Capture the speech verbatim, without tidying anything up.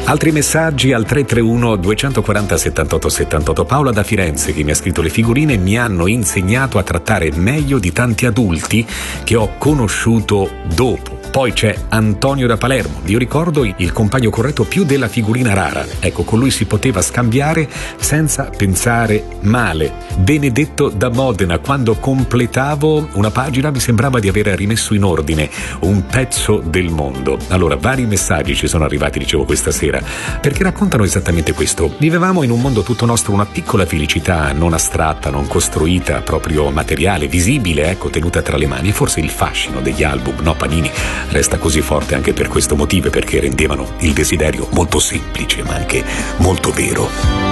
Altri messaggi al tre tre uno due quattro zero settantotto settantotto. Paola da Firenze, che mi ha scritto: le figurine mi hanno insegnato a trattare meglio di tanti adulti che ho conosciuto dopo. Poi c'è Antonio da Palermo: io ricordo il compagno corretto più della figurina rara, ecco, con lui si poteva scambiare senza pensare male. Benedetto da Modena: quando completavo una pagina mi sembrava di aver rimesso in ordine un pezzo del mondo. Allora, vari messaggi ci sono arrivati, dicevo, questa sera, perché raccontano esattamente questo. Vivevamo in un mondo tutto nostro, una piccola felicità non astratta, non costruita, proprio materiale, visibile, ecco, tenuta tra le mani. E forse il fascino degli album, no, Panini, resta così forte anche per questo motivo, perché rendevano il desiderio molto semplice ma anche molto vero.